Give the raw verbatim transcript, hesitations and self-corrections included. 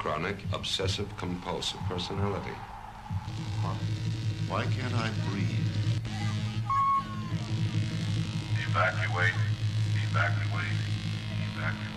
chronic obsessive-compulsive personality. Why? Why can't I breathe? Evacuate. Evacuate. Evacuate.